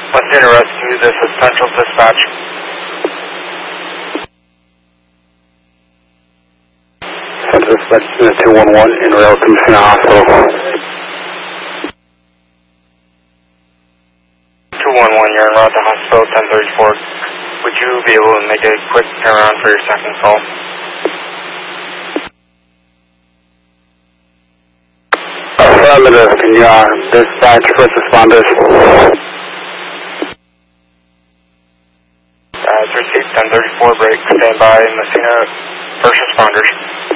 Messina Rescue, this is Central Dispatch. Central Dispatch, 211, en route to Messina Hospital. 211, you're en route to hospital 1034. Would you be able to make a quick turnaround for your second call? Affirmative, can you dispatch first responders? It's received 1034, break, stand by, Messina, first responders.